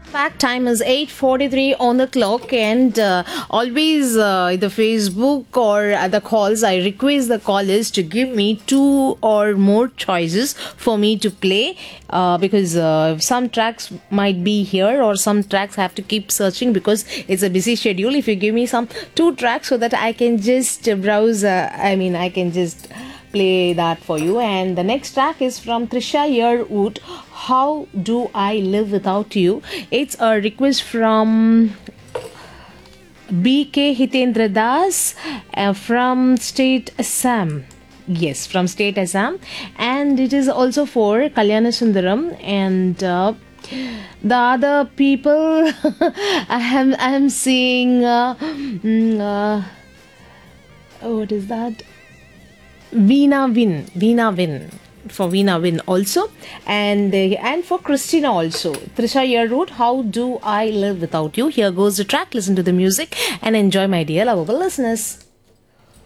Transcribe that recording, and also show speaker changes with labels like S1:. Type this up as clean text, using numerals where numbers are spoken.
S1: Back time is 8:43 on the clock, and always the Facebook or the calls, I request the callers to give me two or more choices for me to play, because some tracks might be here or some tracks have to keep searching because it's a busy schedule. If you give me some two tracks so that I can just browse, I can just play that for you. And the next track is from Trisha Yearwood, How Do I Live Without You. It's a request from BK Hitendra Das from State Assam. Yes, from State Assam. And it is also for Kalyana Sundaram and the other people. I am seeing what is that? Veena Win for Veena Win also, and for Christina also. Trisha Yearwood, How Do I Live Without You. Here goes the track. Listen to the music and enjoy, my dear lovable listeners.